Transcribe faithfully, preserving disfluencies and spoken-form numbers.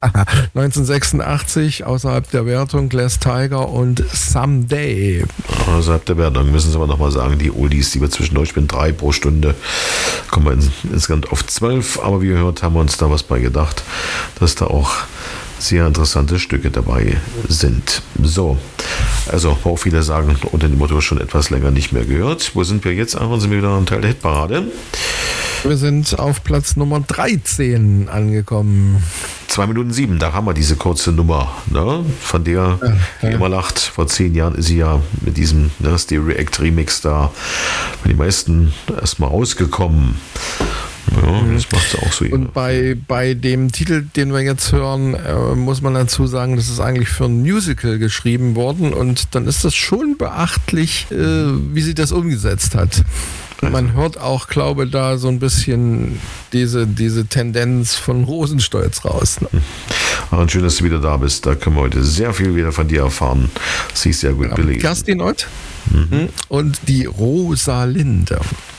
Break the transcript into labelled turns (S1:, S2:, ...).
S1: neunzehnhundertsechsundachtzig, außerhalb der Wertung, Glass Tiger und Someday.
S2: Außerhalb der Wertung müssen Sie aber nochmal sagen, die Oldies, die wir zwischendurch, ich bin drei pro Stunde, kommen wir ins, insgesamt auf zwölf, aber wie gehört, haben wir uns da was bei gedacht, dass da auch sehr interessante Stücke dabei sind. So, also auch viele sagen unter dem Motto schon etwas länger nicht mehr gehört. Wo sind wir jetzt? Aaron, sind wir wieder am Teil der Hitparade?
S1: Wir sind auf Platz Nummer dreizehn angekommen.
S2: zwei Minuten sieben, da haben wir diese kurze Nummer, ne? Von der,
S1: ja,
S2: wie
S1: ja.
S2: immer lacht, vor zehn Jahren ist sie ja mit diesem ne, Stereo React Remix da bei den meisten erstmal rausgekommen. Ja, das macht sie auch so.
S1: Und bei, bei dem Titel, den wir jetzt hören, äh, muss man dazu sagen, das ist eigentlich für ein Musical geschrieben worden und dann ist das schon beachtlich, äh, wie sie das umgesetzt hat. Man hört auch, glaube ich, da so ein bisschen diese, diese Tendenz von Rosenstolz raus. Ne?
S2: Aaron, schön, dass du wieder da bist. Da können wir heute sehr viel wieder von dir erfahren. Sie ist sehr gut
S1: Ja,
S2: belegt.
S1: Kerstin Ott mhm. und die Rosalinde.